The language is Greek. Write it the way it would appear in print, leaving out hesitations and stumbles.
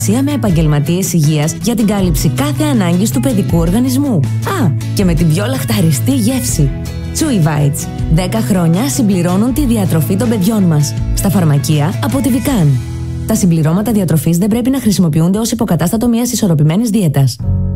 με επαγγελματίες υγείας για την κάλυψη κάθε ανάγκης του παιδικού οργανισμού. Και με την πιο λαχταριστή γεύση. Chewy Bites. 10 χρόνια συμπληρώνουν τη διατροφή των παιδιών μας. Στα φαρμακεία από τη Vican. Τα συμπληρώματα διατροφής δεν πρέπει να χρησιμοποιούνται ως υποκατάστατο μιας ισορροπημένης δίαιτας.